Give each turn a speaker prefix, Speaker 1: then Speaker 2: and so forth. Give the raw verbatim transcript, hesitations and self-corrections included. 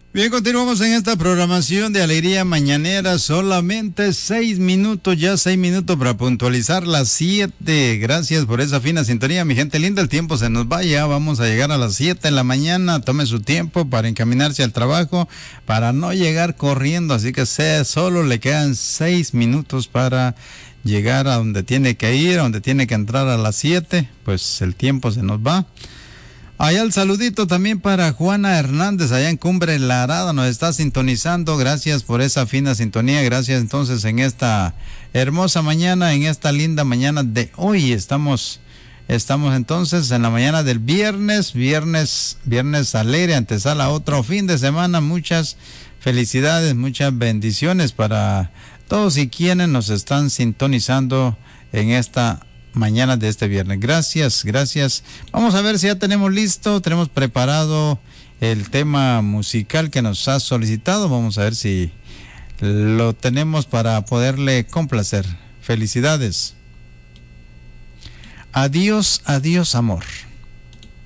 Speaker 1: Bien, continuamos en esta programación de Alegría Mañanera. Solamente seis minutos, ya seis minutos para puntualizar las siete. Gracias por esa fina sintonía, mi gente linda. El tiempo se nos va ya. Vamos a llegar a las siete de la mañana. Tome su tiempo para encaminarse al trabajo, para no llegar corriendo. Así que sea, solo le quedan seis minutos para llegar a donde tiene que ir, a donde tiene que entrar a las siete. Pues el tiempo se nos va. Allá el saludito también para Juana Hernández, allá en Cumbre La Arada, nos está sintonizando. Gracias por esa fina sintonía. Gracias entonces en esta hermosa mañana, en esta linda mañana de hoy. Estamos, estamos entonces en la mañana del viernes, viernes, viernes alegre, antesala a otro fin de semana. Muchas felicidades, muchas bendiciones para todos y quienes nos están sintonizando en esta mañana de este viernes. Gracias, gracias. Vamos a ver si ya tenemos listo, tenemos preparado el tema musical que nos ha solicitado. Vamos a ver si lo tenemos para poderle complacer. Felicidades. Adiós, adiós, amor.